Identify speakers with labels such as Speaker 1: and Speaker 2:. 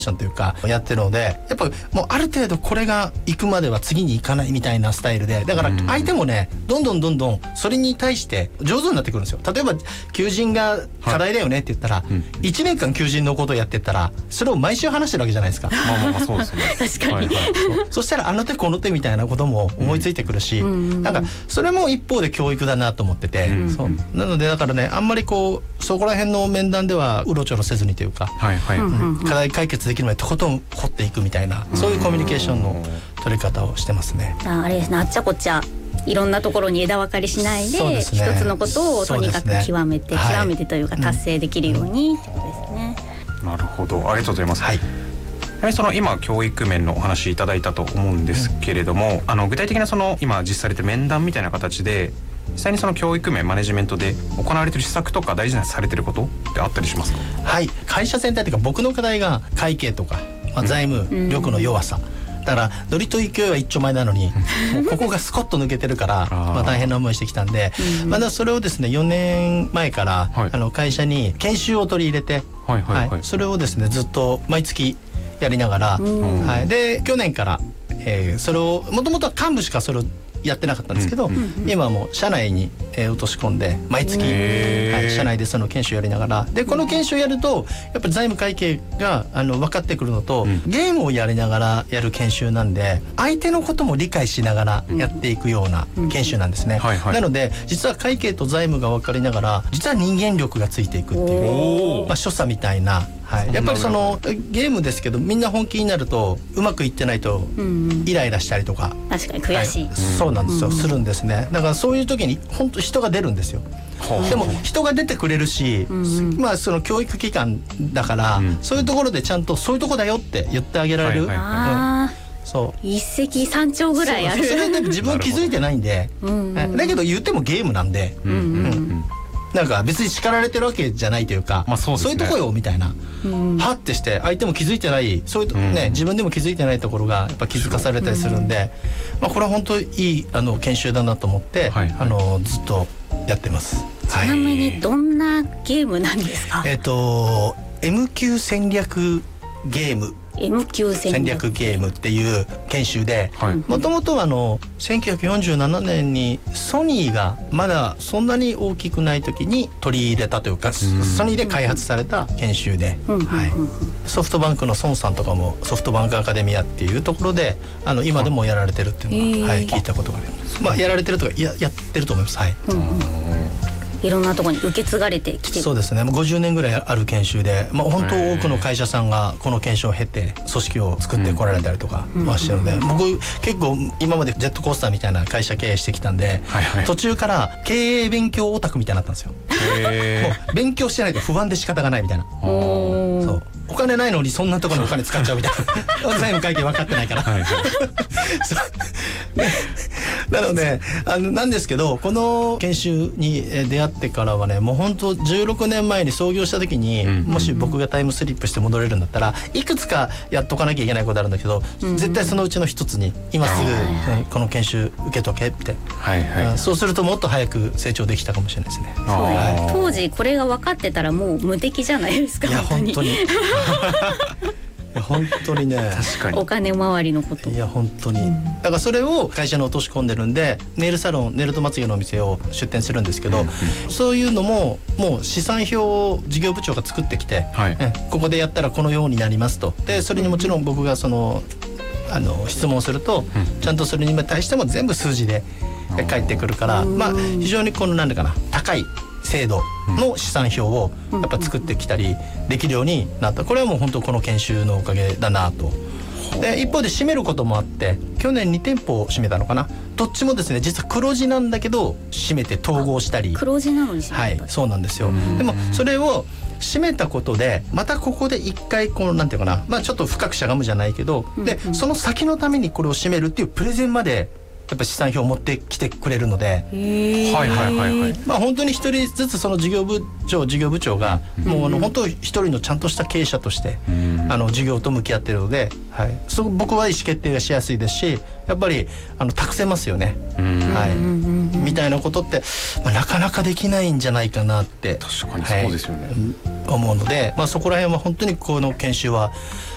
Speaker 1: というかやってるので、やっぱもうある程度これが行くまでは次に行かないみたいなスタイルで、だから相手もねどんどんそれに対して上手になってくるんですよ。例えば求人が課題だよねって言ったら、1年間求人のことをやってったらそれを毎週話してるわけじゃないですか。
Speaker 2: そうですね
Speaker 3: 確かに、
Speaker 1: そしたらあの手この手みたいなことも思いついてくるし、なんかそれも一方で教育だなと思ってて、そうなのでだからね、あんまりこうそこら辺の面談ではうろちょろせずにというか、課題解決できるまでとことん掘っていくみたいな、そういうコミュニケーションの取り方をしてますね。
Speaker 3: あれですね、あっちゃこっちゃいろんなところに枝分かれしないで、一つのことをとにかく極めてというか達成できるようにってことですね。
Speaker 2: なるほど、ありがとうございます。その今教育面のお話いただいたと思うんですけれども、具体的なその今実施されてる面談みたいな形で実際にその教育面マネジメントで行われている施策とか大事なされてることってあったりしますか？
Speaker 1: はい、会社全体というか僕の課題が会計とか、財務力の弱さ、だからノリと勢いは一丁前なのにもうここがスコッと抜けてるから大変な思いしてきたんで、それをですね4年前から会社に研修を取り入れて、それをですねずっと毎月やりながら、で去年から、それをもともとは幹部しかそれをやってなかったんですけど、今はもう社内に、落とし込んで毎月、社内でその研修やりながら、でこの研修をやるとやっぱり財務会計が分かってくるのと、ゲームをやりながらやる研修なんで相手のことも理解しながらやっていくような研修なんですね。なので実は会計と財務が分かりながら実は人間力がついていくっていう、所作みたいな。やっぱりそのゲームですけどみんな本気になるとうまくいってないとイライラしたりとか、
Speaker 3: 確かに悔しい、
Speaker 1: そうなんですよ、するんですね。だからそういう時に本当人が出るんですよ。でも人が出てくれるし、その教育機関だから、そういうところでちゃんとそういうとこだよって言ってあげられる。そう
Speaker 3: 一石三鳥ぐらいある。
Speaker 1: それで自分気づいてないんで、だけど言ってもゲームなんで、なんか別に叱られてるわけじゃないというか、そういうとこよみたいな、はってして相手も気づいてない、そういうね、自分でも気づいてないところがやっぱ気づかされたりするんで、これは本当にいい研修だなと思って、ずっとやってます。
Speaker 3: ちなみにどんなゲームなんですか
Speaker 1: ？M 級戦略ゲーム、
Speaker 3: M 級戦略
Speaker 1: ゲームっていう研修で、もともとは1947年にソニーがまだそんなに大きくない時に取り入れたというか、ソニーで開発された研修で、ソフトバンクの孫さんとかもソフトバンクアカデミアっていうところで今でもやられてるっていうのは、聞いたことがあります。やられてるとかやってると思います。
Speaker 3: いろんなところに受け継がれてきてる。
Speaker 1: そうですね、50年ぐらいある研修で、本当多くの会社さんがこの研修を経て組織を作ってこられたりとかしてるので、僕結構今までジェットコースターみたいな会社経営してきたんで、途中から経営勉強オタクみたいになったんですよ。もう勉強してないと不安で仕方がないみたいな。そうお金ないのにそんなところにお金使っちゃうみたいな財務会計分かってないからなのでなんですけど、この研修に出会ってからはね、もう本当16年前に創業した時に、もし僕がタイムスリップして戻れるんだったらいくつかやっとかなきゃいけないことあるんだけど、絶対そのうちの一つに今すぐ、この研修受けとけって、そうするともっと早く成長できたかもしれないですね。
Speaker 3: 当時これが分かってたらもう無敵じゃないですか。
Speaker 1: いや本当に本当にね、
Speaker 2: 確かに
Speaker 3: お金回りのこと、
Speaker 1: いや本当に、だからそれを会社に落とし込んでるんで、ネイルサロン、ネイルとまつげのお店を出店するんですけど、そういうのももう試算表を事業部長が作ってきて、ここでやったらこのようになりますと。でそれにもちろん僕が質問すると、ちゃんとそれに対しても全部数字で返ってくるから、非常になんだかな、高い精度の試算表をやっぱ作ってきたりできるようになった。これはもう本当この研修のおかげだなと。で一方で閉めることもあって、去年2店舗閉めたのかな。どっちもですね実は黒字なんだけど閉めて統合したり。
Speaker 3: 黒字なのに閉めた。
Speaker 1: そうなんですよ。でもそれを閉めたことでまたここで一回なんていうかな、ちょっと深くしゃがむじゃないけど、でその先のためにこれを閉めるっていうプレゼンまでやっぱ試算表を持ってきてくれるので、本当に一人ずつその事業部長がもう本当一人のちゃんとした経営者として事業と向き合っているので、僕は意思決定がしやすいですし、やっぱり託せますよね。みたいなことって、なかなかできないんじゃないかなって、
Speaker 2: 確かにそうですよね、
Speaker 1: 思うので、そこら辺は本当にこの研修は